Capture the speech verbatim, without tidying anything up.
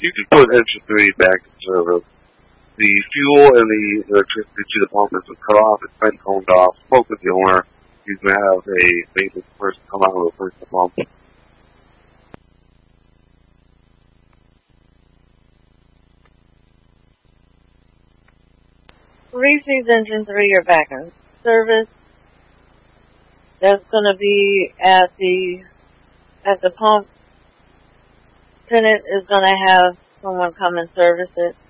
You can put engine three back in service. The fuel and the electricity to the pump has been cut off. It's been coned off. Spoke with the owner. He's going to have a maintenance person come out and replace the pump. Reese's engine three are back in service. That's going to be at the at the pump. Tenant is going to have someone come and service it.